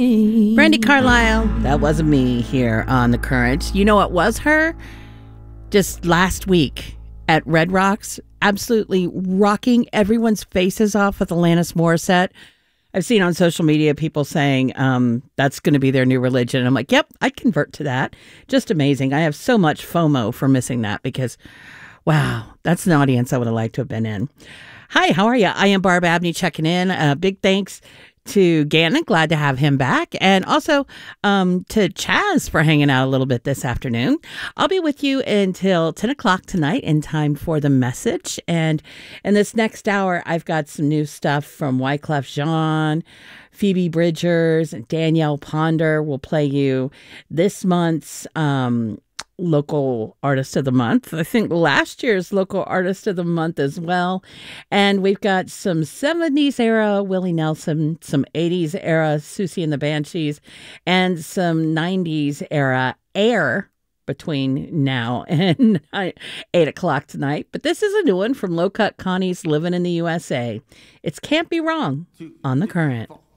Brandy Carlisle, that wasn't me here on The Current. You know what was her? Just last week at Red Rocks, absolutely rocking everyone's faces off with Alanis Morissette. I've seen on social media people saying that's going to be their new religion. And I'm like, yep, I'd convert to that. Just amazing. I have so much FOMO for missing that because, wow, that's an audience I would have liked to have been in. Hi, how are you? I am Barb Abney checking in. Big thanks to Gannon, glad to have him back, and also to Chaz for hanging out a little bit this afternoon. I'll be with you until 10 o'clock tonight in time for The Message, and in this next hour, I've got some new stuff from Wyclef Jean, Phoebe Bridgers, and Danielle Ponder will play you this month's Local Artist of the Month. I think last year's Local Artist of the Month as well. And we've got some 70s era Willie Nelson, some 80s era Susie and the Banshees, and some 90s era Air between now and 8 o'clock tonight. But this is a new one from Low Cut Connie's Living in the USA. It's Can't Be Wrong on The Current.